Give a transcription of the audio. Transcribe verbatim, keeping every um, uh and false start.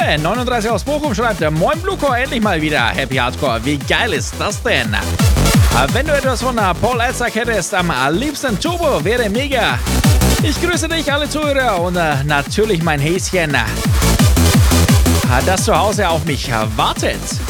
Anne, neununddreißig aus Bochum, schreibt: Moin Bluko, endlich mal wieder Happy Hardcore. Wie geil ist das denn? Wenn du etwas von Paul Elsack hättest, am liebsten Turbo, wäre mega. Ich grüße dich, alle Zuhörer, und äh, natürlich mein Häschen, das zu Hause auf mich wartet.